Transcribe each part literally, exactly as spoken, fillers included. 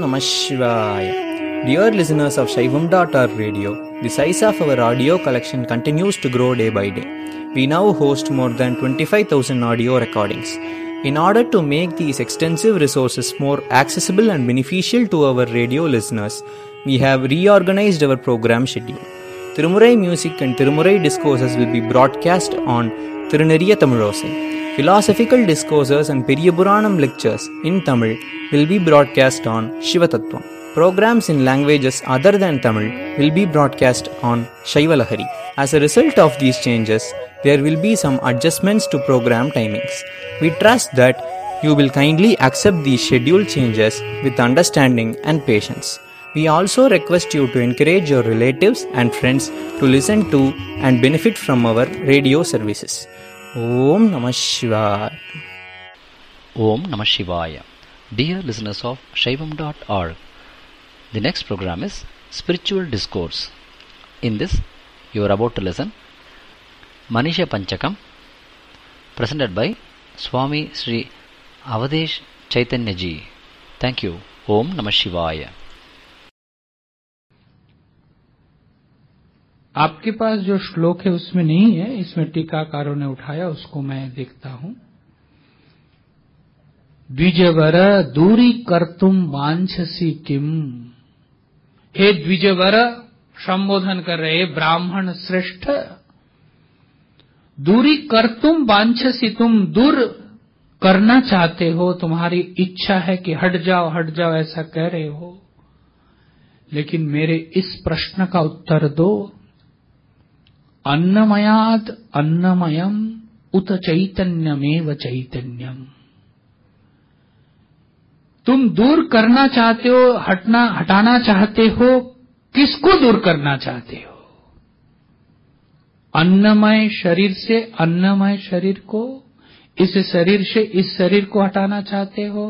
Namah Shivaya. Dear listeners of Shaivam dot org radio, the size of our audio collection continues to grow day by day. We now host more than twenty-five thousand audio recordings. In order to make these extensive resources more accessible and beneficial to our radio listeners, we have reorganized our program schedule. Tirumurai music and Tirumurai discourses will be broadcast on Tiruneriya Tamilosai. Philosophical discourses and Periyapuranam lectures in Tamil will be broadcast on Shivatattvam. Programs in languages other than Tamil will be broadcast on Shaivalahari. As a result of these changes, there will be some adjustments to program timings. We trust that you will kindly accept these schedule changes with understanding and patience. We also request you to encourage your relatives and friends to listen to and benefit from our radio services. Om Namah Shivaya. Om Namah Shivaya. Dear listeners of Shaivam dot org, the next program is Spiritual Discourse. In this, you are about to listen Manisha Panchakam, presented by Swami Sri Avadesh Chaitanya Ji. Thank you. Om Namah Shivaya. आपके पास जो श्लोक है उसमें नहीं है, इसमें टीकाकारों ने उठाया, उसको मैं देखता हूं। द्विजवर दूरी कर्तुम वांछसी किम। हे द्विजवर, संबोधन कर रहे ब्राह्मण श्रेष्ठ, दूरी कर्तुम वांछसी, तुम दूर करना चाहते हो, तुम्हारी इच्छा है कि हट जाओ हट जाओ, ऐसा कह रहे हो, लेकिन मेरे इस प्रश्न का उत्तर दो। अन्नमयाद अन्नमयम उत चैतन्यमेव चैतन्यम। तुम दूर करना चाहते हो, हटना हटाना चाहते हो, किसको दूर करना चाहते हो? अन्नमय शरीर से अन्नमय शरीर को, इस शरीर से इस शरीर को हटाना चाहते हो?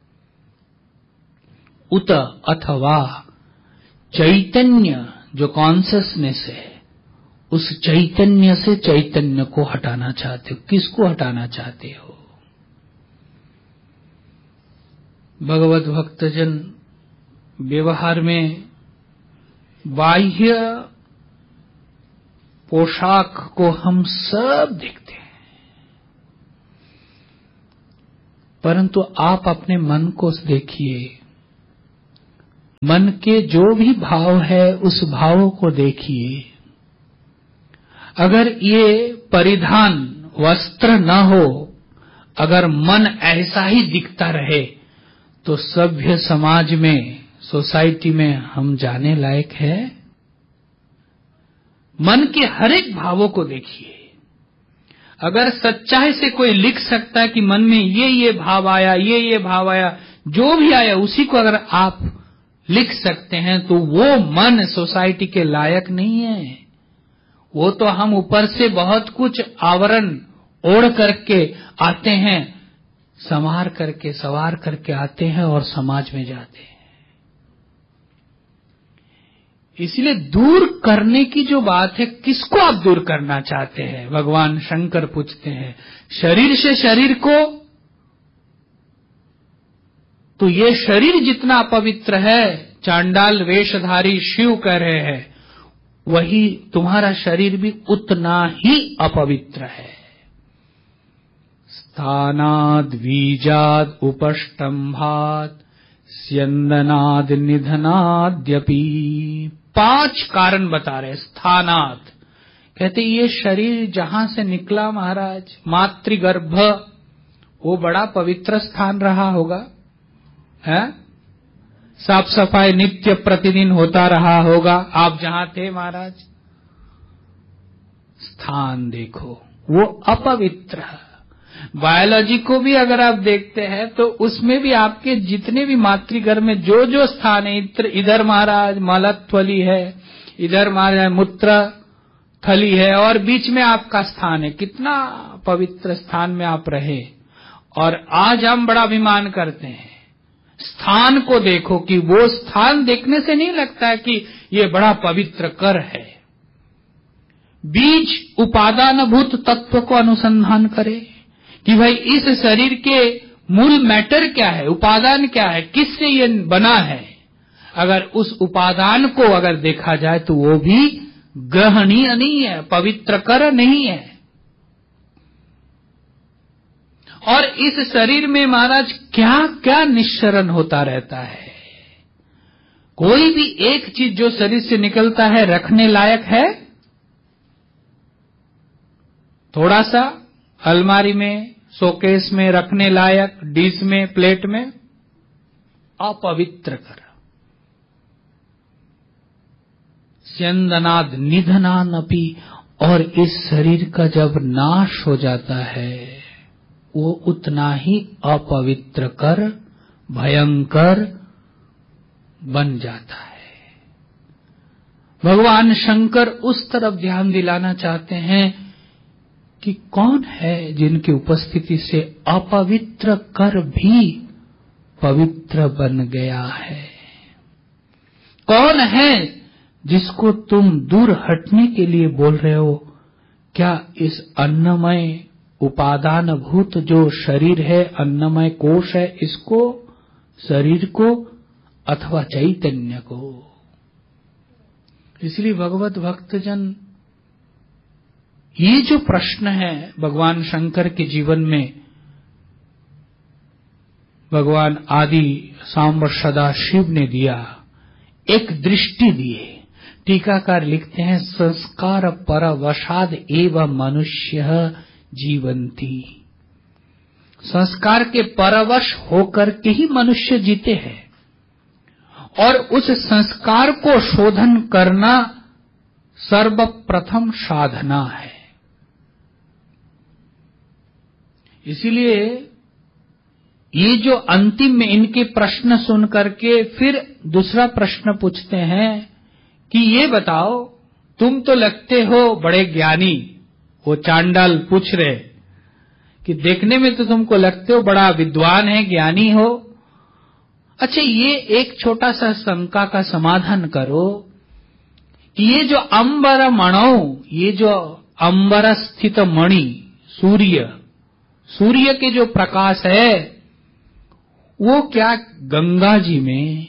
उत अथवा चैतन्य जो कॉन्शियसनेस है, उस चैतन्य से चैतन्य को हटाना चाहते हो। किसको हटाना चाहते हो? भगवत भक्तजन व्यवहार में बाह्य पोशाक को हम सब देखते हैं, परंतु आप अपने मन को देखिए। मन के जो भी भाव है उस भाव को देखिए। अगर ये परिधान वस्त्र न हो, अगर मन ऐसा ही दिखता रहे, तो सभ्य समाज में, सोसाइटी में हम जाने लायक है? मन के हर एक भावों को देखिए। अगर सच्चाई से कोई लिख सकता है कि मन में ये ये भाव आया, ये ये भाव आया, जो भी आया उसी को अगर आप लिख सकते हैं, तो वो मन सोसाइटी के लायक नहीं है। वो तो हम ऊपर से बहुत कुछ आवरण ओढ़ करके आते हैं, संवार करके सवार करके आते हैं और समाज में जाते हैं। इसलिए दूर करने की जो बात है, किसको आप दूर करना चाहते हैं? भगवान शंकर पूछते हैं। शरीर से शरीर को, तो ये शरीर जितना अपवित्र है, चांडाल वेशधारी शिव कह रहे हैं, वही तुम्हारा शरीर भी उतना ही अपवित्र है। स्थानाद बीजाद उपष्टंभात स्यंदनाद निधनाद्यपि। पांच कारण बता रहे। स्थानात कहते ये शरीर जहां से निकला महाराज, मातृगर्भ, वो बड़ा पवित्र स्थान रहा होगा, है? साफ सफाई नित्य प्रतिदिन होता रहा होगा, आप जहां थे महाराज। स्थान देखो, वो अपवित्र है। बायोलॉजी को भी अगर आप देखते हैं तो उसमें भी आपके जितने भी मातृगर्भ में जो जो स्थान है, इधर महाराज मलथली है, इधर महाराज मूत्र थली है, और बीच में आपका स्थान है। कितना पवित्र स्थान में आप रहे। और आज हम बड़ा अभिमान करते हैं। स्थान को देखो कि वो स्थान देखने से नहीं लगता है कि ये बड़ा पवित्र कर है। बीज उपादानभूत तत्व को अनुसंधान करे कि भाई इस शरीर के मूल मैटर क्या है, उपादान क्या है, किससे ये बना है। अगर उस उपादान को अगर देखा जाए तो वो भी ग्रहणीय नहीं है, पवित्रकर नहीं है। और इस शरीर में महाराज क्या क्या निश्चरण होता रहता है। कोई भी एक चीज जो शरीर से निकलता है रखने लायक है? थोड़ा सा अलमारी में, शोकेस में रखने लायक, डिश में, प्लेट में? अपवित्र कर। स्यंदनाद निधनानपि, और इस शरीर का जब नाश हो जाता है वो उतना ही अपवित्र कर, भयंकर बन जाता है। भगवान शंकर उस तरफ ध्यान दिलाना चाहते हैं कि कौन है जिनकी उपस्थिति से अपवित्र कर भी पवित्र बन गया है। कौन है जिसको तुम दूर हटने के लिए बोल रहे हो? क्या इस अन्नमय उपादान भूत जो शरीर है, अन्नमय कोश है, इसको, शरीर को, अथवा चैतन्य को? इसलिए भगवत भक्तजन, ये जो प्रश्न है भगवान शंकर के जीवन में, भगवान आदि सांब सदा शिव ने दिया, एक दृष्टि दिए। टीकाकार लिखते हैं, संस्कार परवशाद एवं मनुष्य जीवंती। संस्कार के परवश होकर के ही मनुष्य जीते हैं, और उस संस्कार को शोधन करना सर्वप्रथम साधना है। इसीलिए ये जो अंतिम में इनके प्रश्न सुन करके फिर दूसरा प्रश्न पूछते हैं कि ये बताओ, तुम तो लगते हो बड़े ज्ञानी। वो चांडाल पूछ रहे कि देखने में तो तुमको लगते हो बड़ा विद्वान है, ज्ञानी हो। अच्छा, ये एक छोटा सा शंका का समाधान करो कि ये जो अंबर मणौ, ये जो अंबर स्थित मणि, सूर्य, सूर्य के जो प्रकाश है, वो क्या गंगा जी में,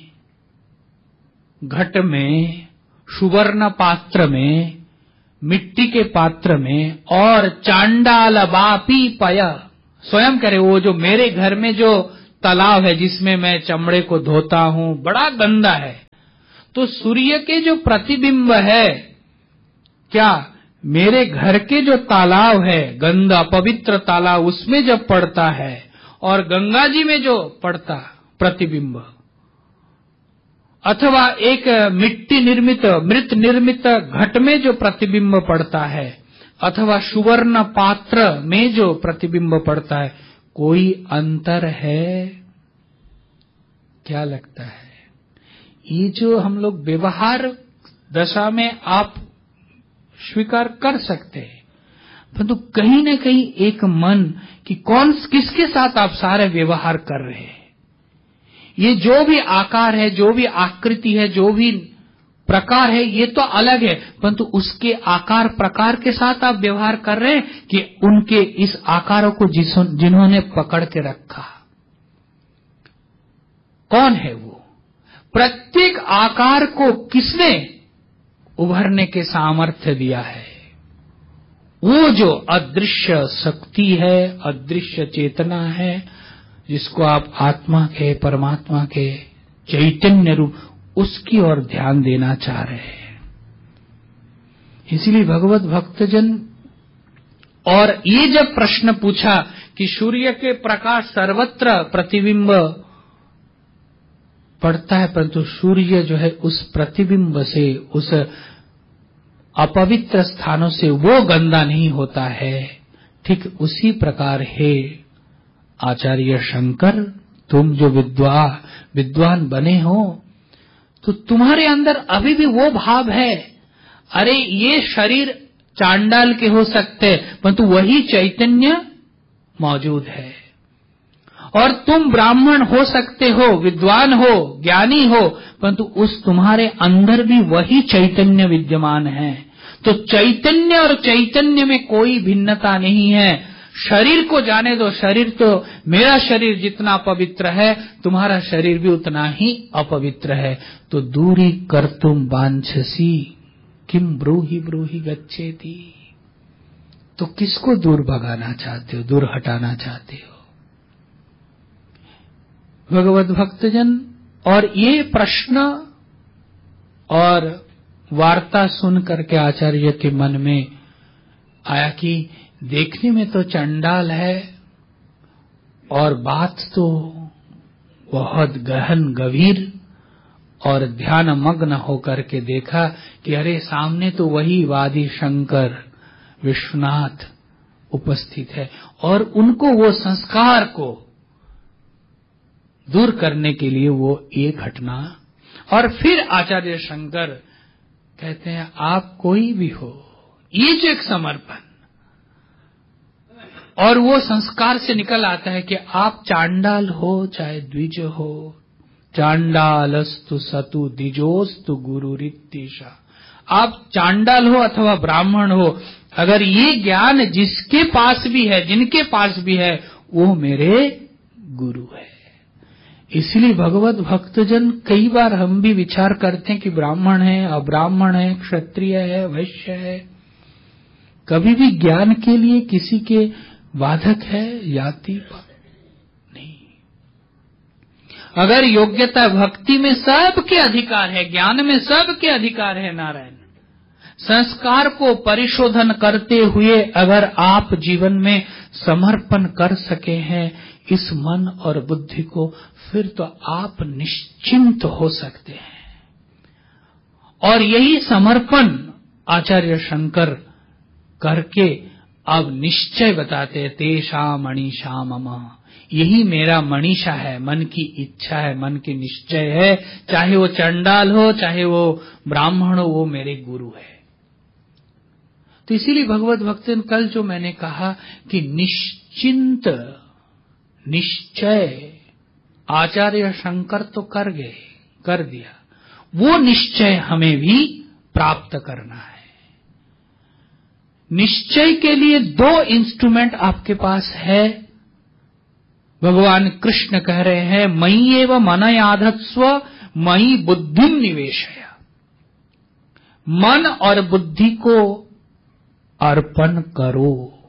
घट में, सुवर्ण पात्र में, मिट्टी के पात्र में, और चांडाल बापी पय, स्वयं करे, वो जो मेरे घर में जो तालाब है जिसमें मैं चमड़े को धोता हूं, बड़ा गंदा है। तो सूर्य के जो प्रतिबिंब है, क्या मेरे घर के जो तालाब है, गंदा पवित्र तालाब, उसमें जब पड़ता है, और गंगा जी में जो पड़ता प्रतिबिंब, अथवा एक मिट्टी निर्मित, मृत निर्मित घट में जो प्रतिबिंब पड़ता है, अथवा सुवर्ण पात्र में जो प्रतिबिंब पड़ता है, कोई अंतर है? क्या लगता है? ये जो हम लोग व्यवहार दशा में आप स्वीकार कर सकते हैं, परंतु कहीं न कहीं एक मन कि कौन किसके साथ आप सारे व्यवहार कर रहे हैं। ये जो भी आकार है, जो भी आकृति है, जो भी प्रकार है, ये तो अलग है, परंतु उसके आकार प्रकार के साथ आप व्यवहार कर रहे हैं कि उनके इस आकारों को जिन्होंने पकड़ के रखा, कौन है वो? प्रत्येक आकार को किसने उभरने के सामर्थ्य दिया है? वो जो अदृश्य शक्ति है, अदृश्य चेतना है, जिसको आप आत्मा के, परमात्मा के चैतन्य रूप, उसकी ओर ध्यान देना चाह रहे हैं। इसलिए भगवत भक्तजन, और ये जब प्रश्न पूछा कि सूर्य के प्रकाश सर्वत्र प्रतिबिंब पड़ता है, परंतु सूर्य जो है उस प्रतिबिंब से, उस अपवित्र स्थानों से वो गंदा नहीं होता है। ठीक उसी प्रकार है आचार्य शंकर, तुम जो विद्वा विद्वान बने हो, तो तुम्हारे अंदर अभी भी वो भाव है, अरे ये शरीर चांडाल के हो सकते, परंतु वही चैतन्य मौजूद है। और तुम ब्राह्मण हो सकते हो, विद्वान हो, ज्ञानी हो, परंतु उस तुम्हारे अंदर भी वही चैतन्य विद्यमान है। तो चैतन्य और चैतन्य में कोई भिन्नता नहीं है। शरीर को जाने दो, शरीर तो मेरा शरीर जितना पवित्र है तुम्हारा शरीर भी उतना ही अपवित्र है। तो दूरी कर्तुम वांछसी किम ब्रूहि ब्रूहि गच्छेति। तो किसको दूर भगाना चाहते हो, दूर हटाना चाहते हो? भगवत भक्तजन, और ये प्रश्न और वार्ता सुन करके आचार्य के मन में आया कि देखने में तो चंडाल है और बात तो बहुत गहन गंभीर, और ध्यान मग्न होकर के देखा कि अरे सामने तो वही वादी शंकर विश्वनाथ उपस्थित है और उनको वो संस्कार को दूर करने के लिए वो ये घटना। और फिर आचार्य शंकर कहते हैं आप कोई भी हो, ये जो एक समर्पण, और वो संस्कार से निकल आता है कि आप चांडाल हो चाहे द्विज हो, चांडालस्तु सतु द्विजोस्तु गुरुरित्तिशा। आप चांडाल हो अथवा ब्राह्मण हो, अगर ये ज्ञान जिसके पास भी है, जिनके पास भी है, वो मेरे गुरु है। इसलिए भगवत भक्तजन, कई बार हम भी विचार करते हैं कि ब्राह्मण है, अब्राह्मण है, क्षत्रिय है, वैश्य है, कभी भी ज्ञान के लिए किसी के बाधक है जाति नहीं। अगर योग्यता भक्ति में सबके अधिकार है, ज्ञान में सबके अधिकार है नारायण। संस्कार को परिशोधन करते हुए अगर आप जीवन में समर्पण कर सके हैं इस मन और बुद्धि को, फिर तो आप निश्चिंत हो सकते हैं। और यही समर्पण आचार्य शंकर करके अब निश्चय बताते हैं, तेषा मणिषा मम, यही मेरा मनीषा है, मन की इच्छा है, मन की निश्चय है, चाहे वो चंडाल हो चाहे वो ब्राह्मण हो, वो मेरे गुरु है। तो इसीलिए भगवत भक्तन, कल जो मैंने कहा कि निश्चिंत निश्चय आचार्य शंकर तो कर गए, कर दिया, वो निश्चय हमें भी प्राप्त करना है। निश्चय के लिए दो इंस्ट्रूमेंट आपके पास है। भगवान कृष्ण कह रहे हैं, मयि एव मनयाधत्स्व मयि बुद्धिम निवेशय। मन और बुद्धि को अर्पण करो।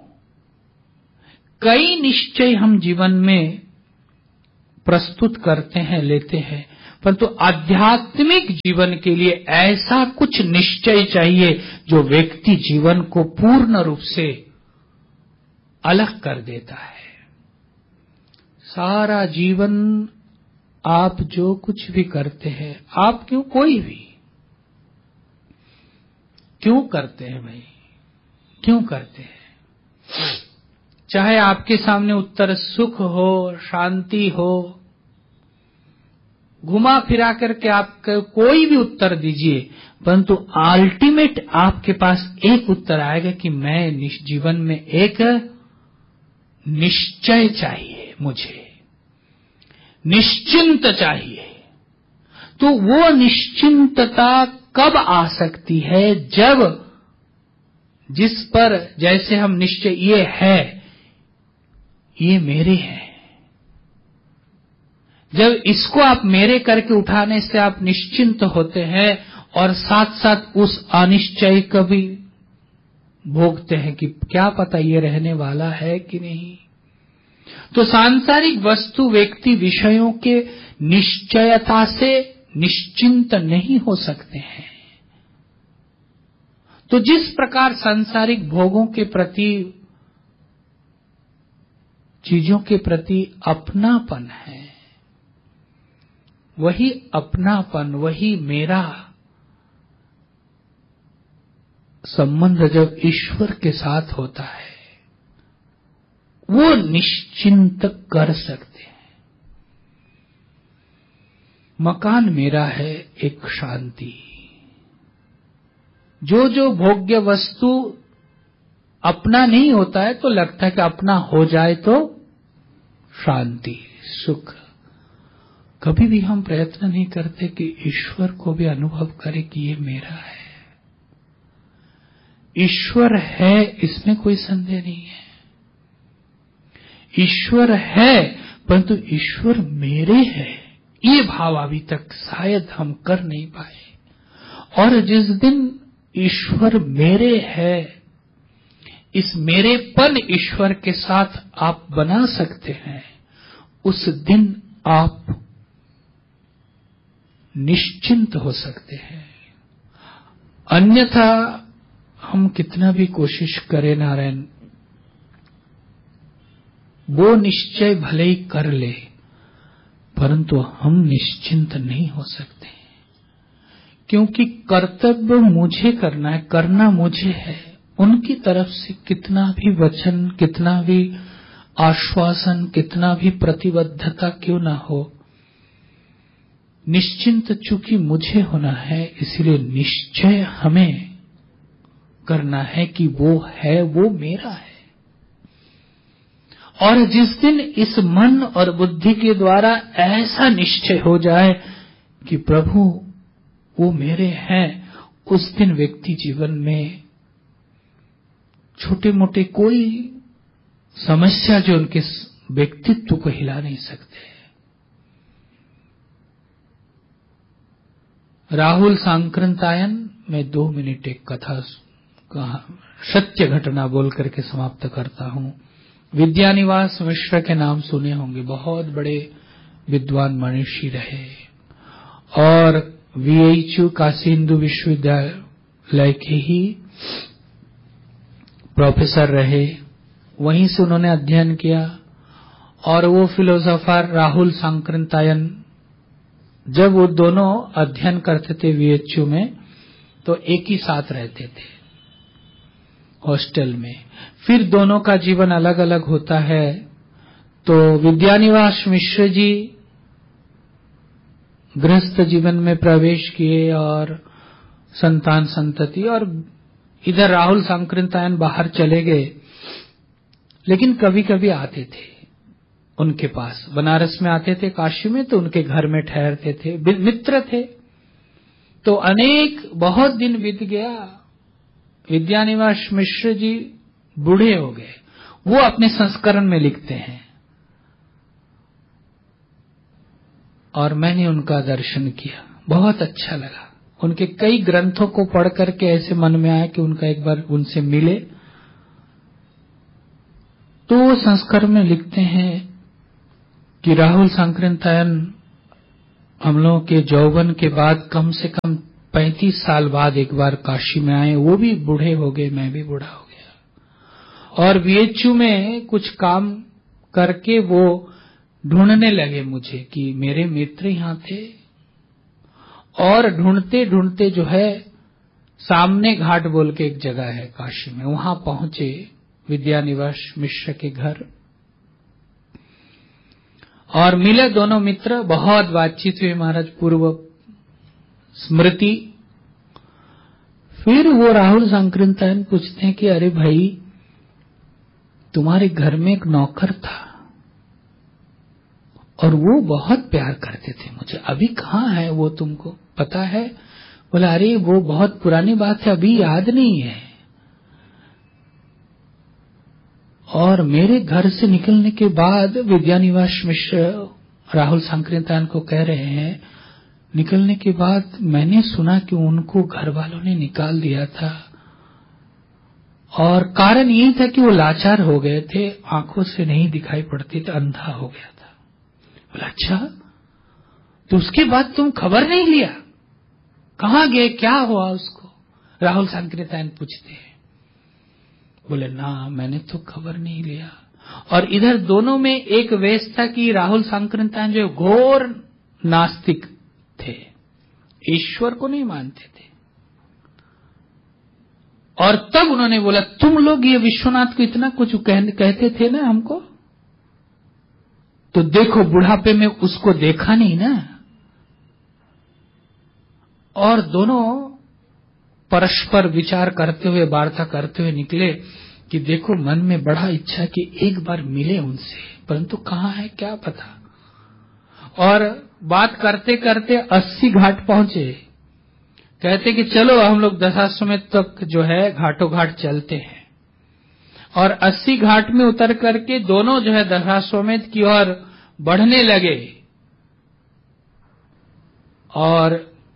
कई निश्चय हम जीवन में प्रस्तुत करते हैं, लेते हैं, परंतु आध्यात्मिक जीवन के लिए ऐसा कुछ निश्चय चाहिए जो व्यक्ति जीवन को पूर्ण रूप से अलग कर देता है। सारा जीवन आप जो कुछ भी करते हैं, आप क्यों, कोई भी क्यों करते हैं भाई, क्यों करते हैं? चाहे आपके सामने उत्तर सुख हो, शांति हो, घुमा फिरा करके आप कोई भी उत्तर दीजिए, परंतु अल्टीमेट आपके पास एक उत्तर आएगा कि मैं जीवन में एक निश्चय चाहिए, मुझे निश्चिंत चाहिए। तो वो निश्चिंतता कब आ सकती है? जब जिस पर जैसे हम निश्चय, ये है, ये मेरे हैं, जब इसको आप मेरे करके उठाने से आप निश्चिंत होते हैं और साथ साथ उस अनिश्चय को भी भोगते हैं कि क्या पता ये रहने वाला है कि नहीं। तो सांसारिक वस्तु व्यक्ति विषयों के निश्चयता से निश्चिंत नहीं हो सकते हैं। तो जिस प्रकार सांसारिक भोगों के प्रति, चीजों के प्रति अपनापन है, वही अपनापन, वही मेरा संबंध जब ईश्वर के साथ होता है, वो निश्चिंत कर सकते हैं। मकान मेरा है, एक शांति। जो जो भोग्य वस्तु अपना नहीं होता है तो लगता है कि अपना हो जाए तो शांति, सुख। कभी भी हम प्रयत्न नहीं करते कि ईश्वर को भी अनुभव करें कि ये मेरा है। ईश्वर है, इसमें कोई संदेह नहीं है, ईश्वर है परंतु ईश्वर मेरे है, ये भाव अभी तक शायद हम कर नहीं पाए। और जिस दिन ईश्वर मेरे है, इस मेरेपन ईश्वर के साथ आप बना सकते हैं, उस दिन आप निश्चिंत हो सकते हैं। अन्यथा हम कितना भी कोशिश करें नारायण, वो निश्चय भले ही कर ले परंतु हम निश्चिंत नहीं हो सकते, क्योंकि कर्तव्य मुझे करना है, करना मुझे है। उनकी तरफ से कितना भी वचन, कितना भी आश्वासन, कितना भी प्रतिबद्धता क्यों ना हो, निश्चिंत चूंकि मुझे होना है, इसलिए निश्चय हमें करना है कि वो है, वो मेरा है। और जिस दिन इस मन और बुद्धि के द्वारा ऐसा निश्चय हो जाए कि प्रभु वो मेरे हैं, उस दिन व्यक्ति जीवन में छोटे मोटे कोई समस्या जो उनके व्यक्तित्व को हिला नहीं सकते। राहुल सांक्रतायन में दो मिनट एक कथा कहा, सत्य घटना बोल करके समाप्त करता हूं। विद्यानिवास मिश्र के नाम सुने होंगे, बहुत बड़े विद्वान मनीषी रहे और वीएचयू काशी हिंदू विश्वविद्यालय के ही प्रोफेसर रहे। वहीं से उन्होंने अध्ययन किया। और वो फिलोसोफर राहुल सांक्रतायन, जब वो दोनों अध्ययन करते थे वीएचयू में, तो एक ही साथ रहते थे हॉस्टल में। फिर दोनों का जीवन अलग अलग होता है। तो विद्यानिवास मिश्र जी गृहस्थ जीवन में प्रवेश किए और संतान संतति, और इधर राहुल सांक्रतायन बाहर चले गए, लेकिन कभी कभी आते थे उनके पास। बनारस में आते थे, काशी में, तो उनके घर में ठहरते थे, मित्र थे। तो अनेक बहुत दिन बीत गया, विद्यानिवास मिश्र जी बूढ़े हो गए। वो अपने संस्करण में लिखते हैं, और मैंने उनका दर्शन किया, बहुत अच्छा लगा। उनके कई ग्रंथों को पढ़ करके ऐसे मन में आया कि उनका एक बार उनसे मिले। तो वो संस्करण में लिखते हैं कि राहुल सांक्रतायन हम लोगों के यौवन के बाद कम से कम पैंतीस साल बाद एक बार काशी में आए। वो भी बूढ़े हो गए, मैं भी बूढ़ा हो गया। और वीएचयू में कुछ काम करके वो ढूंढने लगे मुझे कि मेरे मित्र यहाँ थे। और ढूंढते ढूंढते जो है, सामने घाट बोल के एक जगह है काशी में, वहां पहुंचे विद्यानिवास मिश्र के घर और मिले दोनों मित्र। बहुत बातचीत हुई महाराज, पूर्व स्मृति। फिर वो राहुल सांक्रतायन पूछते हैं कि अरे भाई, तुम्हारे घर में एक नौकर था और वो बहुत प्यार करते थे मुझे, अभी कहाँ है वो, तुमको पता है? बोला अरे वो बहुत पुरानी बात है, अभी याद नहीं है। और मेरे घर से निकलने के बाद विद्यानिवास मिश्र राहुल सांक्रतायन को कह रहे हैं, निकलने के बाद मैंने सुना कि उनको घर वालों ने निकाल दिया था, और कारण यही था कि वो लाचार हो गए थे, आंखों से नहीं दिखाई पड़ती थी, अंधा हो गया था। बोला अच्छा, तो उसके बाद तुम खबर नहीं लिया? कहाँ गए, क्या हुआ उसको? राहुल सांक्रतायन पूछते हैं। बोले ना, मैंने तो खबर नहीं लिया। और इधर दोनों में एक वेश था कि राहुल सांक्रतायन जो घोर नास्तिक थे, ईश्वर को नहीं मानते थे। और तब उन्होंने बोला, तुम लोग ये विश्वनाथ को इतना कुछ कहते थे ना हमको, तो देखो बुढ़ापे में उसको देखा नहीं ना। और दोनों परस्पर विचार करते हुए, वार्ता करते हुए निकले कि देखो मन में बड़ा इच्छा कि एक बार मिले उनसे, परंतु कहाँ है क्या पता। और बात करते करते अस्सी घाट पहुंचे। कहते कि चलो हम लोग दशाश्वमेध तक जो है घाटों घाट चलते हैं। और अस्सी घाट में उतर करके दोनों जो है दशाश्वमेध की ओर बढ़ने लगे। और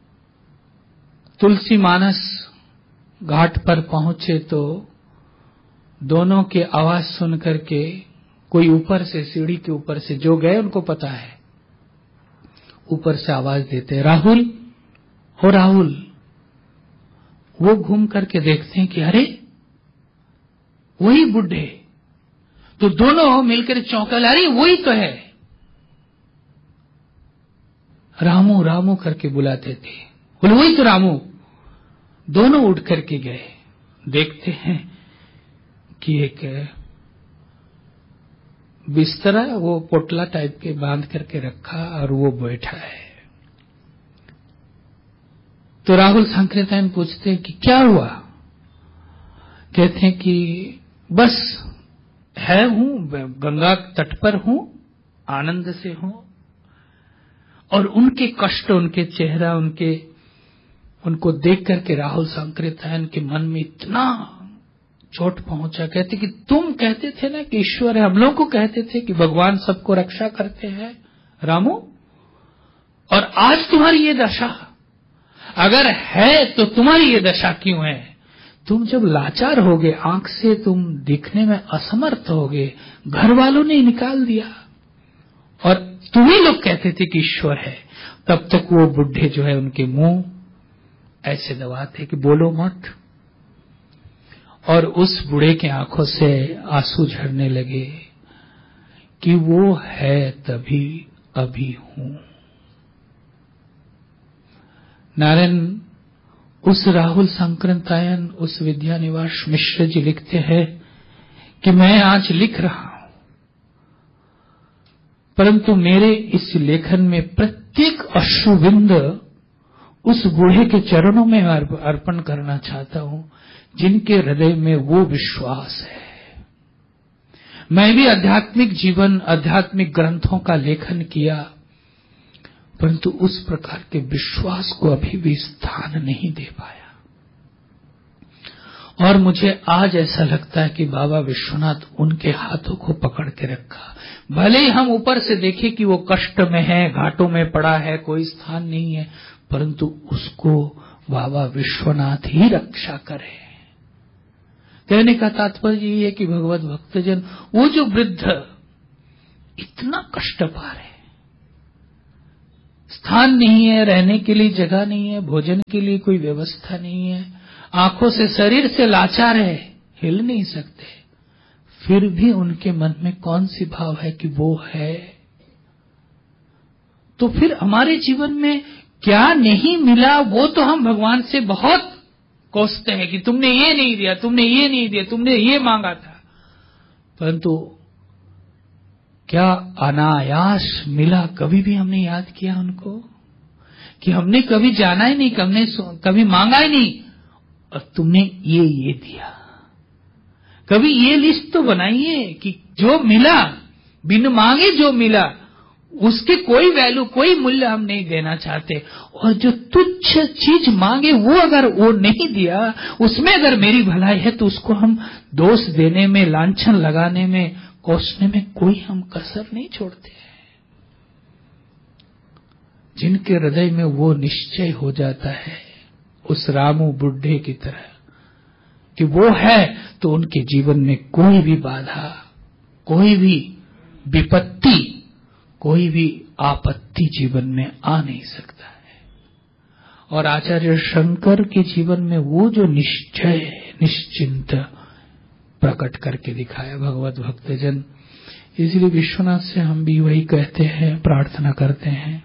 तुलसी मानस घाट पर पहुंचे तो दोनों के आवाज सुन करके कोई ऊपर से, सीढ़ी के ऊपर से, जो गए उनको पता है, ऊपर से आवाज देते, राहुल, हो राहुल। वो घूम करके देखते हैं कि अरे वही बुढ़े। तो दोनों मिलकर चौंकल, अरे वही तो है। रामू रामू करके बुलाते थे, बोले वही तो रामू। दोनों उठ करके गए, देखते हैं कि एक बिस्तरा वो पोटला टाइप के बांध करके रखा और वो बैठा है। तो राहुल सांकृत्यायन पूछते हैं कि क्या हुआ? कहते हैं कि बस है, हूं गंगा तट पर हूं, आनंद से हूं। और उनके कष्ट, उनके चेहरा, उनके उनको देख करके राहुल सांकृत्यायन के मन में इतना चोट पहुंचा। कहते कि तुम कहते थे ना कि ईश्वर है, हम लोगों को कहते थे कि भगवान सबको रक्षा करते हैं रामू, और आज तुम्हारी ये दशा। अगर है तो तुम्हारी ये दशा क्यों है? तुम जब लाचार होगे, आंख से तुम दिखने में असमर्थ होगे, घर वालों ने निकाल दिया और तुम्ही लोग कहते थे कि ईश्वर है। तब तक वो बुढ़े जो है उनके मुंह ऐसे दबाते कि बोलो मत। और उस बूढ़े के आंखों से आंसू झरने लगे कि वो है तभी अभी हूं। नारायण उस राहुल सांकृत्यायन, उस विद्यानिवास मिश्र जी लिखते हैं कि मैं आज लिख रहा हूं, परंतु मेरे इस लेखन में प्रत्येक अश्रुबिंद उस बूढ़े के चरणों में अर्पण करना चाहता हूं जिनके हृदय में वो विश्वास है। मैं भी आध्यात्मिक जीवन, आध्यात्मिक ग्रंथों का लेखन किया, परंतु उस प्रकार के विश्वास को अभी भी स्थान नहीं दे पाया। और मुझे आज ऐसा लगता है कि बाबा विश्वनाथ उनके हाथों को पकड़ के रखा। भले ही हम ऊपर से देखें कि वो कष्ट में है, घाटों में पड़ा है, कोई स्थान नहीं है, परंतु उसको बाबा विश्वनाथ ही रक्षा करे। कहने का तात्पर्य ये है कि भगवत भक्तजन, वो जो वृद्ध इतना कष्ट पा रहे, स्थान नहीं है, रहने के लिए जगह नहीं है, भोजन के लिए कोई व्यवस्था नहीं है, आंखों से, शरीर से लाचार है, हिल नहीं सकते, फिर भी उनके मन में कौन सी भाव है कि वो है। तो फिर हमारे जीवन में क्या नहीं मिला, वो तो हम भगवान से बहुत कोसते हैं कि तुमने ये नहीं दिया, तुमने ये नहीं दिया, तुमने ये मांगा था, परंतु क्या अनायास मिला? कभी भी हमने याद किया उनको कि हमने कभी जाना ही नहीं, हमने कभी मांगा ही नहीं, और तुमने ये ये दिया। कभी ये लिस्ट तो बनाइए कि जो मिला, बिन मांगे जो मिला, उसके कोई वैल्यू, कोई मूल्य हम नहीं देना चाहते। और जो तुच्छ चीज मांगे वो अगर वो नहीं दिया, उसमें अगर मेरी भलाई है, तो उसको हम दोष देने में, लांछन लगाने में, कोसने में कोई हम कसर नहीं छोड़ते हैं। जिनके हृदय में वो निश्चय हो जाता है उस रामू बुढ़े की तरह कि वो है, तो उनके जीवन में कोई भी बाधा, कोई भी विपत्ति, कोई भी आपत्ति जीवन में आ नहीं सकता है। और आचार्य शंकर के जीवन में वो जो निश्चय, निश्चिंत प्रकट करके दिखाया भगवत भक्तजन। इसलिए विश्वनाथ से हम भी वही कहते हैं, प्रार्थना करते हैं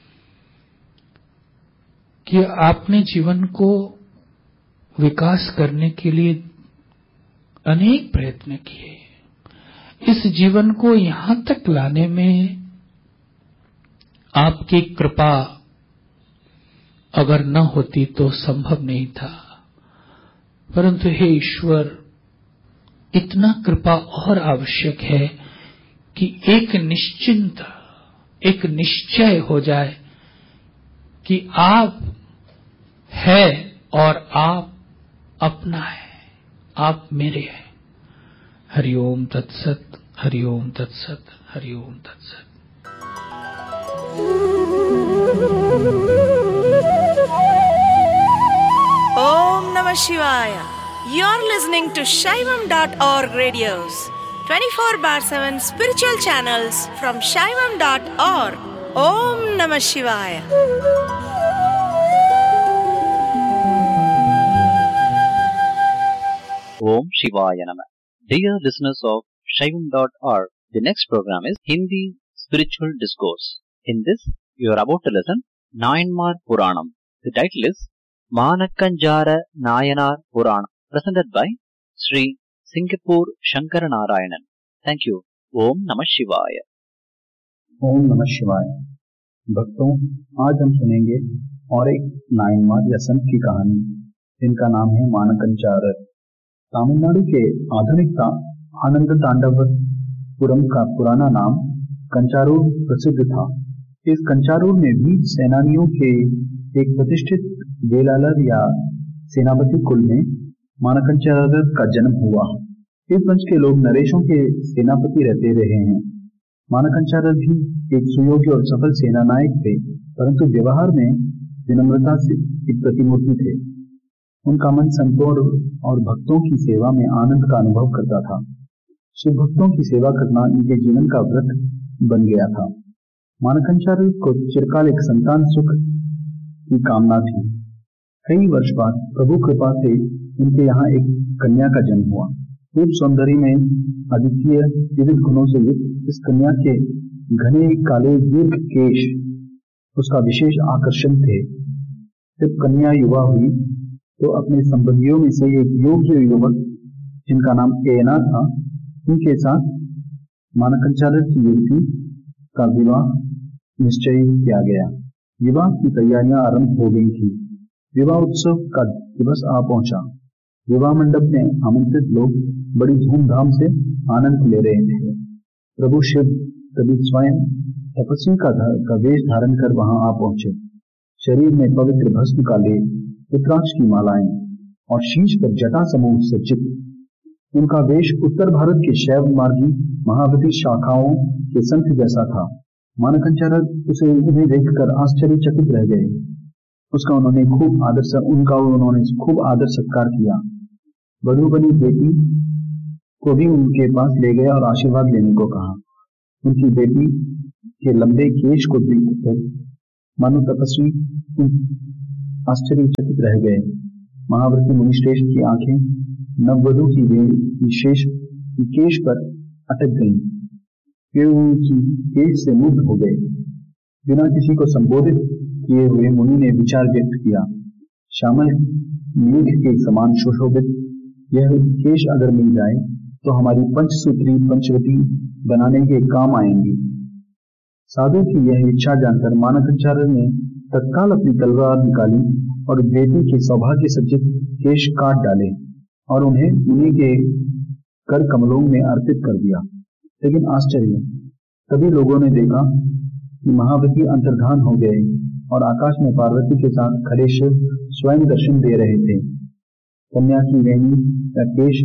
कि आपने जीवन को विकास करने के लिए अनेक प्रयत्न किए। इस जीवन को यहां तक लाने में आपकी कृपा अगर न होती तो संभव नहीं था, परंतु हे ईश्वर, इतना कृपा और आवश्यक है कि एक निश्चिंत, एक निश्चय हो जाए कि आप है और आप अपना है, आप मेरे हैं। हरि ओम तत्सत, हरि ओम तत्सत, हरि ओम तत्सत। Om Namah Shivaya. You're listening to Shaivam dot org radios, twenty-four bar seven spiritual channels from Shaivam dot org. Om Namah Shivaya. Om Shivaya Namah. Dear listeners of Shaivam dot org, the next program is Hindi Spiritual Discourse. In this, you are about to listen Nayanmar Puranam. The title is Manakanjara Nayanar Purana, presented by Sri Singapore Shankara Narayanan. Thank you. Om Namah Shivaya. ओम नमः शिवाय। भक्तों, आज हम सुनेंगे और एक नायनमार या संत की कहानी, जिनका नाम है मानकंचारर। तमिलनाडु के आधुनिक आनंद तांडवपुरम का पुराना नाम कंचारूर प्रसिद्ध था। इस कंचारूर में भी सेनानियों के एक प्रतिष्ठित वेलालर या सेनापति कुल में मानकंचारर का जन्म हुआ। इस वंश के लोग नरेशों के सेनापति रहते रहे हैं। मानकंचारर भी एक सुयोग्य और सफल सेना नायक थे, परंतु व्यवहार में विनम्रता से एक प्रतिमूर्ति थे। उनका मन संतों और भक्तों की सेवा में आनंद का अनुभव करता था। शिव भक्तों की सेवा करना इनके जीवन का व्रत बन गया था। मानकंचारर को चिरकाल एक संतान सुख की कामना थी। कई वर्ष बाद प्रभु कृपा से उनके यहाँ एक कन्या का जन्म हुआ। रूप सौंदर्य में अद्वितीय विविध गुणों से युक्त इस कन्या के घने काले दीर्घ केश उसका विशेष आकर्षण थे। जब कन्या युवा हुई तो अपने संबंधियों में से एक योग्य युवक जिनका नाम एना था, उनके साथ मानकंचारर की युवती का विवाह निश्चय किया गया। विवाह की तैयारियां आरंभ हो गई थी। विवाह उत्सव का दिवस आ पहुंचा। विवाह मंडप में आमंत्रित लोग बड़ी धूमधाम से आनंद ले रहे थे। प्रभु शिव कभी स्वयं तपस्वी का, का वेश धारण कर वहां आ पहुंचे। शरीर में पवित्र भस्म का लेप, रुद्राक्ष की मालाएं और शीश पर जटा समूह सज्जित। उनका वेश उत्तर भारत के शैव मार्गी महावती शाखाओं के संत जैसा था। मानकंचारर उसे उन्हें देखकर आश्चर्यचकित रह गए। उसका उन्होंने खूब आदर उनका उन्होंने खूब आदर सत्कार किया। वधू बनी बेटी को भी उनके पास ले गया और आशीर्वाद लेने को कहा। उनकी बेटी के लंबे केश को देखकर मानो तपस्वी आश्चर्यचकित रह गए। महाव्रती मुनिश्रेष्ठ की आंखें नववधू की विशेष केश पर अटक गईं। वे उनकी केश से मुग्ध हो गए। बिना किसी को संबोधित किए हुए मुनि ने विचार व्यक्त किया। श्यामल मेघ के समान सुशोभित यह केश अगर मिल जाए तो हमारी पंचसूत्री पंचवटी बनाने के काम आएंगी। साधु की यह इच्छा जानकर मानकंचारर ने तत्काल अपनी तलवार निकाली और बेटी के सौभाग्य सज्जित केश काट डाले और उन्हें मुनि के कर कमलों में अर्पित कर दिया। लेकिन आश्चर्य, तभी लोगों ने देखा कि महावती अंतर्धान हो गए और आकाश में पार्वती के साथ खड़े शिव स्वयं दर्शन दे रहे थे। कन्या की वेणी या केश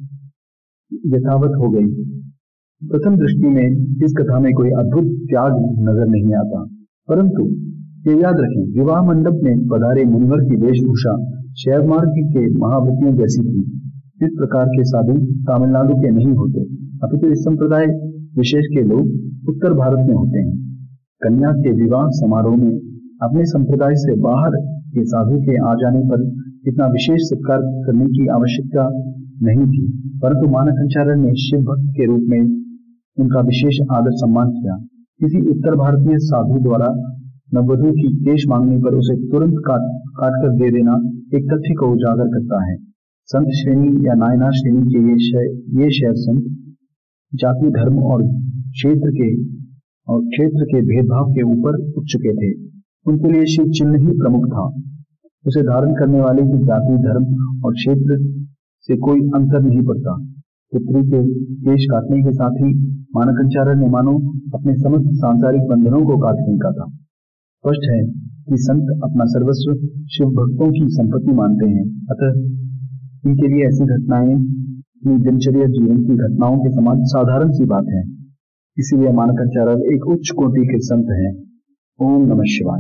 यथावत हो गई। प्रथम दृष्टि में इस कथा में कोई अद्भुत त्याग नजर नहीं आता, परंतु ये याद रखें, विवाह मंडप में पधारे मुनिवर की वेशभूषा शैव मार्ग के महावतियों जैसी थी। इस प्रकार के साधु तमिलनाडु के नहीं होते, अपितु इस संप्रदाय विशेष के लोग उत्तर भारत में होते हैं। कन्या के विवाह समारोह में अपने संप्रदाय से बाहर के साधु के आ जाने पर इतना विशेष सत्कार करने की आवश्यकता नहीं थी, परंतु मानकंचारर ने शिव भक्त के रूप में उनका विशेष आदर सम्मान किया। किसी उत्तर भारतीय साधु द्वारा नववधू की केश मांगने पर उसे तुरंत काट काट कर दे देना एक तथ्य को उजागर करता है। संत श्रेणी या नायना श्रेणी के ये शय ये शैव संत जाति, धर्म और क्षेत्र के और क्षेत्र के भेदभाव के ऊपर उठ चुके थे। उनके लिए शिव चिन्ह ही प्रमुख था। उसे धारण करने वाले की जाति, धर्म और क्षेत्र से कोई अंतर नहीं पड़ता। पुत्री के केश काटने के साथ ही मानकंचारर ने मानो अपने समस्त सांसारिक बंधनों को काट फेंका था। स्पष्ट है कि संत अपना सर्वस्व शिव भक्तों की संपत्ति मानते हैं, अतः इनके लिए ऐसी घटनाएं अपनी दिनचर्या जीवन की घटनाओं के समान साधारण सी बात है। इसीलिए मानकाचार्य एक उच्च कोटि के संत हैं। ओम नमः शिवाय।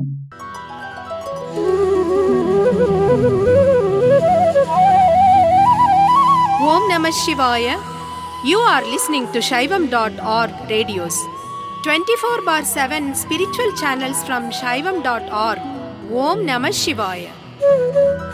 Om Namah Shivaya. You are listening to Shaivam dot org radios. twenty-four bar seven spiritual channels from Shaivam dot org. Om Namah Shivaya.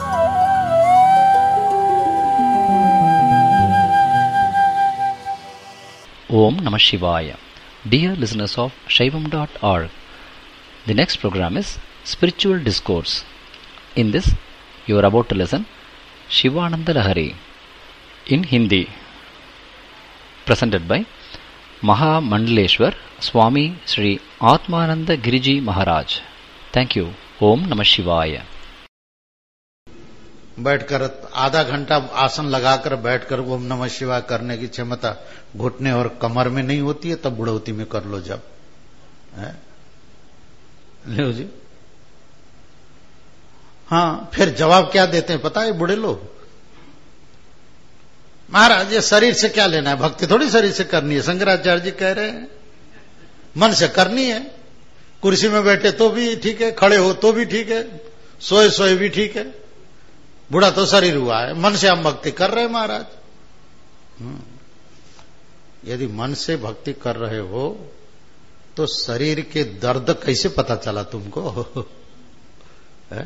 Om Namah Shivaya. Dear listeners of Shaivam dot org, the next program is Spiritual Discourse. In this, you are about to listen Shivananda Lahari in Hindi, presented by Maha Mandaleshwar Swami Sri Atmananda Giriji Maharaj. Thank you. Om Namah Shivaya. बैठकर आधा घंटा आसन लगाकर बैठकर ओम नमः शिवाय करने की क्षमता घुटने और कमर में नहीं होती है, तब बुढ़ौती में कर लो जब है? लो जी। हाँ, फिर जवाब क्या देते हैं पता है बूढ़े लोग? महाराज ये शरीर से क्या लेना है, भक्ति थोड़ी शरीर से करनी है। शंकराचार्य जी कह रहे हैं मन से करनी है। कुर्सी में बैठे तो भी ठीक है, खड़े हो तो भी ठीक है, सोए सोए भी ठीक है। बूढ़ा तो शरीर हुआ है, मन से हम भक्ति कर रहे हैं महाराज। यदि मन से भक्ति कर रहे हो तो शरीर के दर्द कैसे पता चला तुमको? है?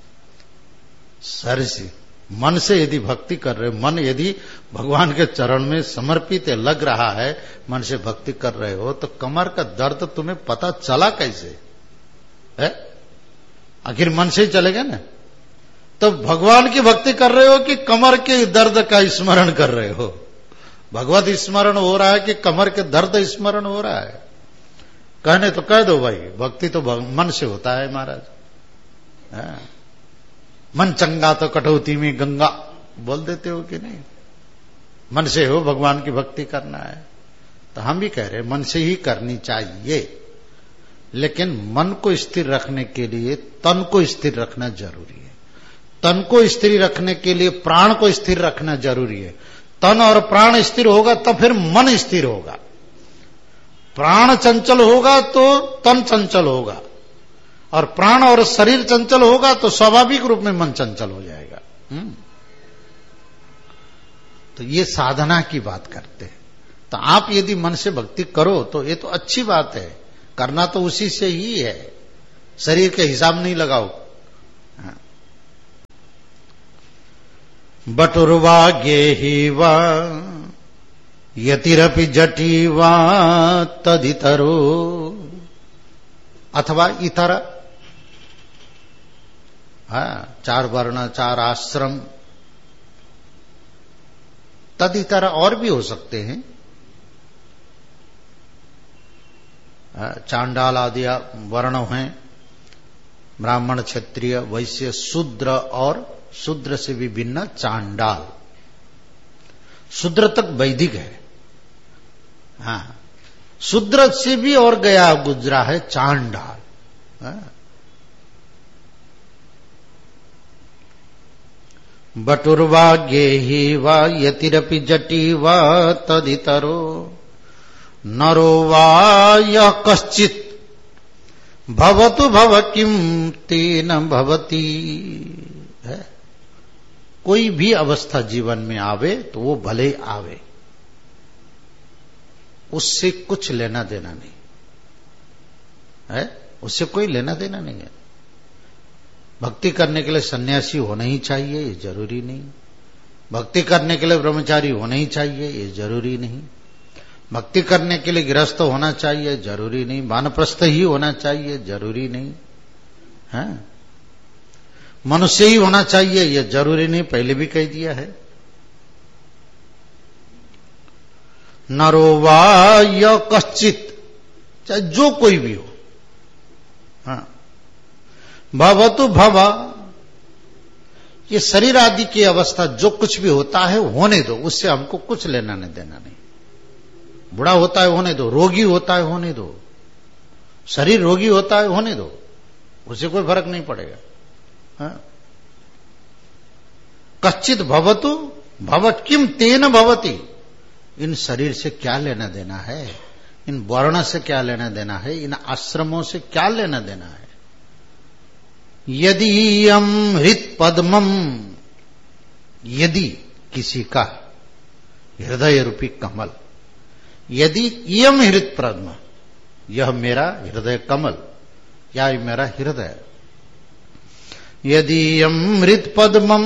शरीर से मन से यदि भक्ति कर रहे हो, मन यदि भगवान के चरण में समर्पित है, लग रहा है, मन से भक्ति कर रहे हो, तो कमर का दर्द तुम्हें पता चला कैसे? है? आखिर मन से ही चलेगा ना। तो भगवान की भक्ति कर रहे हो कि कमर के दर्द का स्मरण कर रहे हो? भगवत स्मरण हो रहा है कि कमर के दर्द स्मरण हो रहा है? कहने तो कह दो भाई, भक्ति तो मन से होता है महाराज। मन चंगा तो कटौती में गंगा, बोल देते हो कि नहीं? मन से हो भगवान की भक्ति करना है तो हम भी कह रहे हैं मन से ही करनी चाहिए, लेकिन मन को स्थिर रखने के लिए तन को स्थिर रखना जरूरी है। तन को स्थिर रखने के लिए प्राण को स्थिर रखना जरूरी है। तन और प्राण स्थिर होगा तो फिर मन स्थिर होगा। प्राण चंचल होगा तो तन चंचल होगा, और प्राण और शरीर चंचल होगा तो स्वाभाविक रूप में मन चंचल हो जाएगा। हुँ? तो ये साधना की बात करते हैं। तो आप यदि मन से भक्ति करो तो ये तो अच्छी बात है, करना तो उसी से ही है, शरीर के हिसाब नहीं लगाओ। बटुर्वा गेहिवा यतिरपि जटीवा तदितरो, अथवा इतर, हाँ, चार वर्ण चार आश्रम, तदितर और भी हो सकते हैं। चांडाल आदि वर्ण हैं, ब्राह्मण क्षत्रिय वैश्य शूद्र, और शूद्र से भी भिन्न चांडाल। शूद्र तक वैदिक है, हाँ, शूद्र से भी और गया गुजरा है चांडाल। हाँ? बटुर्वा गेहि वा यतिरपि जटी वा तदितरो नरो वा यः कश्चित् भवतु भव किम तेन भवति। है? कोई भी अवस्था जीवन में आवे तो वो भले आवे, उससे कुछ लेना देना नहीं है, उससे कोई लेना देना नहीं है। भक्ति करने के लिए सन्यासी होना ही चाहिए ये जरूरी नहीं, भक्ति करने के लिए ब्रह्मचारी होना ही चाहिए ये जरूरी नहीं, भक्ति करने के लिए गृहस्थ होना चाहिए जरूरी नहीं, वानप्रस्थ ही होना चाहिए जरूरी नहीं है, मनुष्य ही होना चाहिए ये जरूरी नहीं, पहले भी कह दिया है। नरो वा य कश्चित, चाहे जो कोई भी हो, हाँ, भवतु भवा, ये शरीर आदि की अवस्था जो कुछ भी होता है होने दो, उससे हमको कुछ लेना नहीं देना नहीं। बुढ़ा होता है होने दो, रोगी होता है होने दो, शरीर रोगी होता है होने दो, उससे कोई फर्क नहीं पड़ेगा। हाँ? कश्चित भवतु भवत किम तेन भवती, इन शरीर से क्या लेना देना है, इन वर्ण से क्या लेना देना है, इन आश्रमों से क्या लेना देना है। यदि यम हृत पद्मम, यदि किसी का हृदय रूपी कमल, यदि यम हृत पद्म, यह मेरा हृदय कमल या मेरा हृदय, यदि यम हृत पद्मम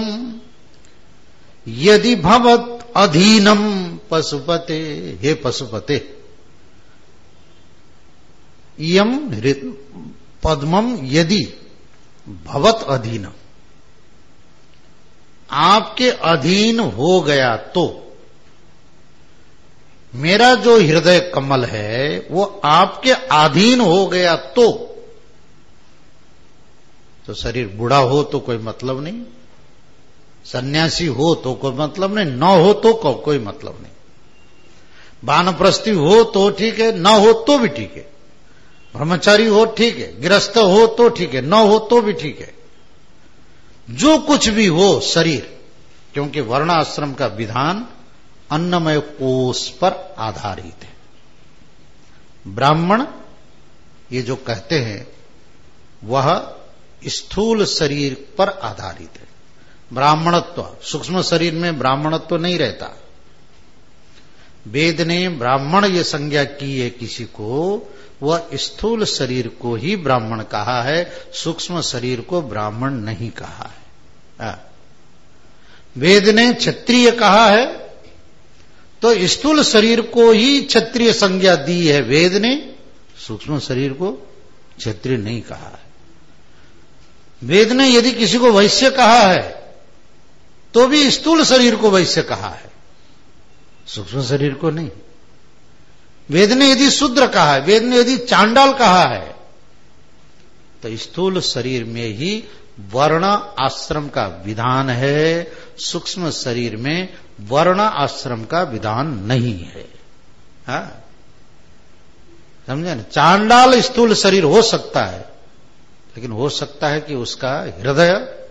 यदि भवत अधीनम पशुपते, हे पशुपते, यम हृत पद्मम यदि भवत अधीनम, आपके अधीन हो गया तो, मेरा जो हृदय कमल है वो आपके अधीन हो गया तो, तो शरीर बूढ़ा हो तो कोई मतलब नहीं, सन्यासी हो तो कोई मतलब नहीं, न हो तो को, कोई मतलब नहीं, वानप्रस्थी हो तो ठीक है, न हो तो भी ठीक है, ब्रह्मचारी हो ठीक है, गृहस्थ हो तो ठीक है, न हो तो भी ठीक है, जो कुछ भी हो शरीर, क्योंकि वर्णाश्रम का विधान अन्नमय कोष पर आधारित है। ब्राह्मण ये जो कहते हैं वह स्थूल शरीर पर आधारित है। ब्राह्मणत्व, सूक्ष्म शरीर में ब्राह्मणत्व नहीं रहता। वेद ने ब्राह्मण ये संज्ञा की है किसी को, वह स्थूल शरीर को ही ब्राह्मण कहा है, सूक्ष्म शरीर को ब्राह्मण नहीं कहा है। वेद ने क्षत्रिय कहा है तो स्थूल शरीर को ही क्षत्रिय संज्ञा दी है वेद ने, सूक्ष्म शरीर को क्षत्रिय नहीं कहा है। वेद ने यदि किसी को वैश्य कहा है तो भी स्थूल शरीर को वैश्य कहा है, सूक्ष्म शरीर को नहीं। वेद ने यदि शूद्र कहा है, वेद ने यदि चांडाल कहा है, तो स्थूल शरीर में ही वर्ण आश्रम का विधान है, सूक्ष्म शरीर में वर्ण आश्रम का विधान नहीं है। हाँ, समझे ना? चांडाल स्थूल शरीर हो सकता है, लेकिन हो सकता है कि उसका हृदय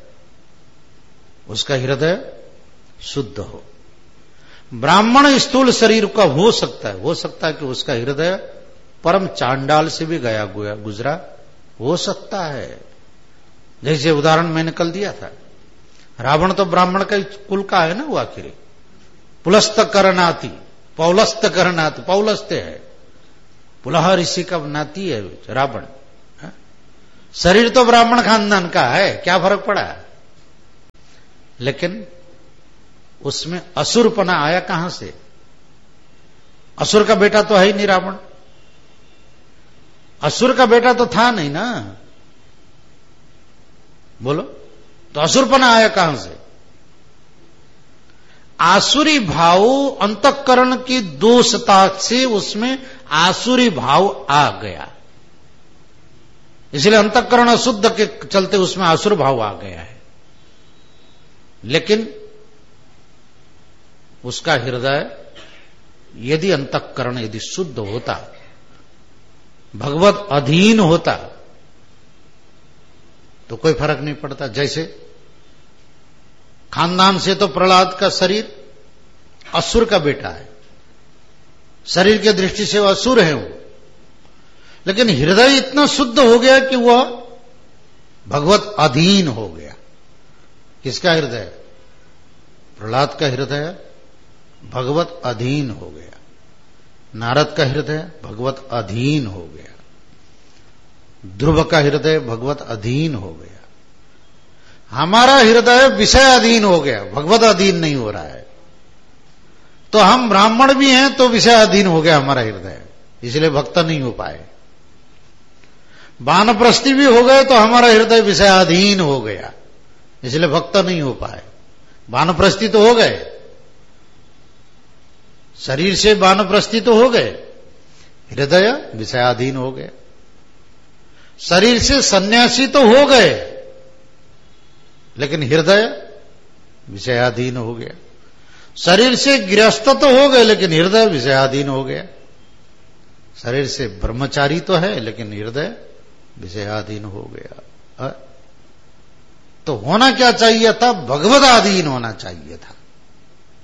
उसका हृदय शुद्ध हो। ब्राह्मण स्थूल शरीर का हो सकता है, हो सकता है कि उसका हृदय परम चांडाल से भी गया गुजरा हो सकता है। जैसे उदाहरण मैंने कल दिया था, रावण तो ब्राह्मण का कुल का है ना, वो आखिर पुलस्त करनाती, पौलस्त करनाती, पौलस्त है, पुलह ऋषि का नाती है रावण। शरीर तो ब्राह्मण खानदान का है, क्या फर्क पड़ा? लेकिन उसमें असुरपना आया कहां से? असुर का बेटा तो है ही नहीं रावण, असुर का बेटा तो था नहीं ना, बोलो, तो असुरपना आया कहां से? आसुरी भाव अंतःकरण की दोषता से उसमें आसुरी भाव आ गया, इसलिए अंतःकरण अशुद्ध के चलते उसमें आसुर भाव आ गया है। लेकिन उसका हृदय यदि अंतःकरण यदि शुद्ध होता, भगवत अधीन होता, तो कोई फर्क नहीं पड़ता। जैसे खानदान से तो प्रहलाद का शरीर असुर का बेटा है, शरीर की दृष्टि से वह असुर है वो, लेकिन हृदय इतना शुद्ध हो गया कि वह भगवत अधीन हो गया। किसका हृदय? प्रहलाद का हृदय भगवत अधीन हो गया, नारद का हृदय भगवत अधीन हो गया, ध्रुव का हृदय भगवत अधीन हो गया। हमारा हृदय विषय अधीन हो गया, भगवत अधीन नहीं हो रहा है। तो हम ब्राह्मण भी हैं तो विषय अधीन हो गया हमारा हृदय, इसलिए भक्त नहीं हो पाए। वानप्रस्थी भी हो गए तो हमारा हृदय विषय अधीन हो गया, इसलिए भक्त नहीं हो पाए। वानप्रस्थी तो हो गए, शरीर से वानप्रस्थी तो हो गए, हृदय विषयाधीन हो गया। शरीर से सन्यासी तो हो गए, लेकिन हृदय विषयाधीन हो गया। शरीर से गृहस्थ तो हो गए, लेकिन हृदय विषयाधीन हो गया। शरीर से ब्रह्मचारी तो है, लेकिन हृदय विषयाधीन हो गया। तो होना क्या चाहिए था? भगवदाधीन होना चाहिए था।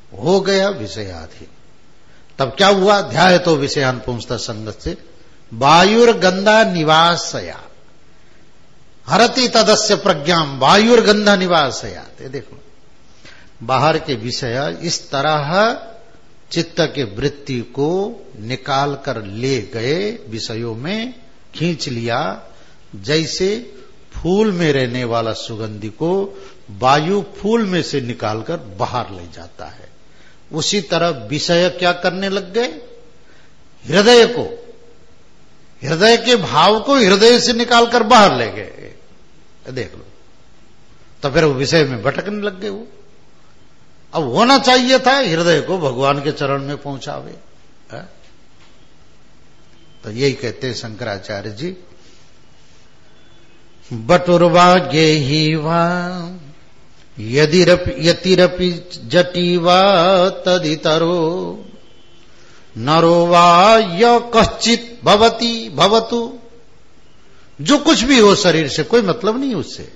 हो गया विषयाधीन। तब क्या हुआ? ध्याय तो विषयान पुंस्त संगत से वायुर्गंधा निवासया हरति तदस्य प्रज्ञाम वायुर्गंधा निवासया। देखो बाहर के विषय इस तरह चित्त के वृत्ति को निकाल कर ले गए, विषयों में खींच लिया, जैसे फूल में रहने वाला सुगंधी को वायु फूल में से निकालकर बाहर ले जाता है। उसी तरह विषय क्या करने लग गए? हृदय को, हृदय के भाव को हृदय से निकालकर बाहर ले गए। देख लो, तो फिर वो विषय में भटकने लग गए। वो अब होना चाहिए था हृदय को भगवान के चरण में पहुंचावे। है? तो यही कहते हैं शंकराचार्य जी, बटुर्वा गेही वा यदिरपि यतिरपि जटीवा तदितरो नरो वा य कश्चित भवति भवतु। जो कुछ भी हो शरीर से कोई मतलब नहीं उससे।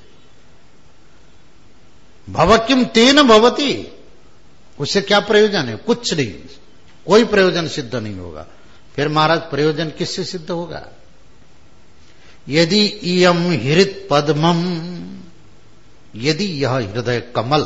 भव किम तेन भवति, उससे क्या प्रयोजन है? कुछ नहीं, कोई प्रयोजन सिद्ध नहीं होगा। फिर महाराज प्रयोजन किससे सिद्ध होगा? यदि इयम हृत पद्मम, यदि यह हृदय कमल,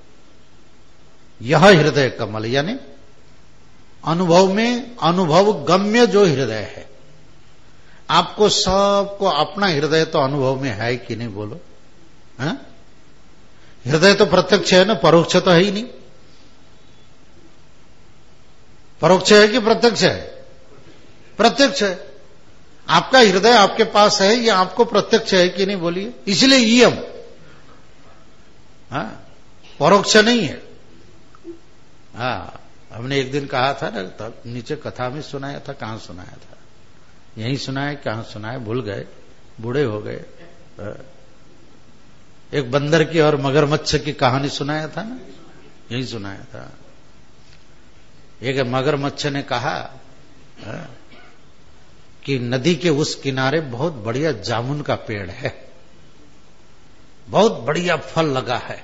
यह हृदय कमल यानी अनुभव में अनुभव गम्य जो हृदय है। आपको सबको अपना हृदय तो अनुभव में है कि नहीं बोलो? है? हृदय तो प्रत्यक्ष है ना, परोक्ष तो है ही नहीं। परोक्ष है कि प्रत्यक्ष है? प्रत्यक्ष है। आपका हृदय आपके पास है, ये आपको प्रत्यक्ष है कि नहीं बोलिए? इसलिए इयम हाँ परोक्ष नहीं है। हाँ हमने एक दिन कहा था ना, तब नीचे कथा में सुनाया था। कहां सुनाया था? यहीं सुनाया, कहां सुनाया भूल गए, बूढ़े हो गए। एक बंदर की और मगरमच्छ की कहानी सुनाया था ना, यहीं सुनाया था। एक मगरमच्छ ने कहा कि नदी के उस किनारे बहुत बढ़िया जामुन का पेड़ है, बहुत बढ़िया फल लगा है।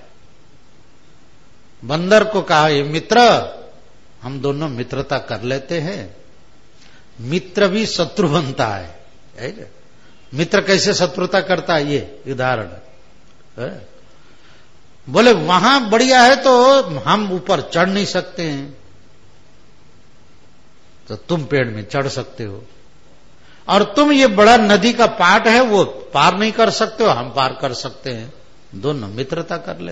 बंदर को कहा, ये मित्र, हम दोनों मित्रता कर लेते हैं। मित्र भी शत्रु बनता है। मित्र कैसे शत्रुता करता है, ये उदाहरण है। बोले वहां बढ़िया है तो हम ऊपर चढ़ नहीं सकते हैं, तो तुम पेड़ में चढ़ सकते हो। और तुम ये बड़ा नदी का पाट है वो पार नहीं कर सकते हो, हम पार कर सकते हैं। दोनों मित्रता कर लेते।